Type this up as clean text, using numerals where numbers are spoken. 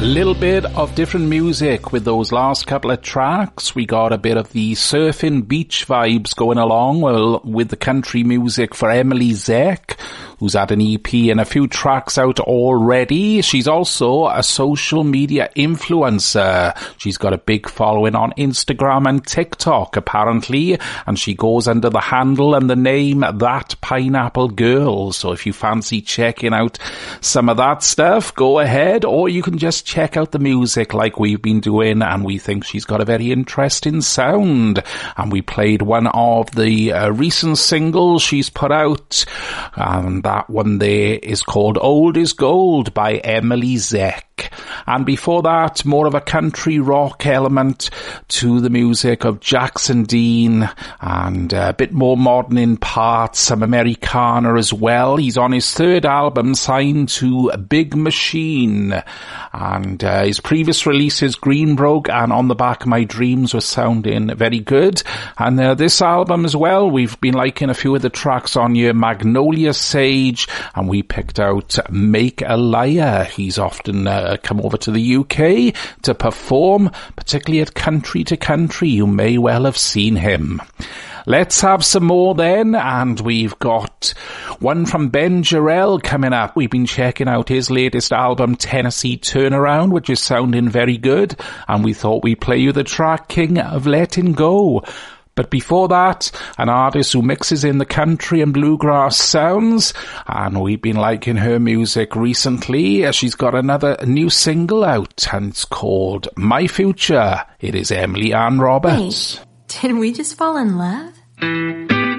Little bit of different music with those last couple of tracks. We got a bit of the surfing beach vibes going along with the country music for Emily Zek, who's had an EP and a few tracks out already. She's also a social media influencer. She's got a big following on Instagram and TikTok, apparently, and she goes under the handle and the name That Pineapple Girl. So if you fancy checking out some of that stuff, go ahead, or you can just check out the music like we've been doing, and we think she's got a very interesting sound. And we played one of the recent singles she's put out, and that one there is called Old is Gold by Emily Zek. And before that, more of a country rock element to the music of Jackson Dean, and a bit more modern in parts, some Americana as well. He's on his third album, signed to Big Machine, and his previous releases, Greenbroke and On the Back of My Dreams, were sounding very good. And this album as well, we've been liking a few of the tracks on here, Magnolia Sage, and we picked out Make a Liar. He's often come over to the UK to perform, particularly at Country to Country. You may well have seen him. Let's have some more then, and we've got one from Ben Jarrell coming up. We've been checking out his latest album, Tennessee Turnaround, which is sounding very good, and we thought we'd play you the track King of Letting Go. But before that, an artist who mixes in the country and bluegrass sounds, and we've been liking her music recently. She's got another new single out, and it's called My Future. It is Emily Ann Roberts. Wait, did we just fall in love?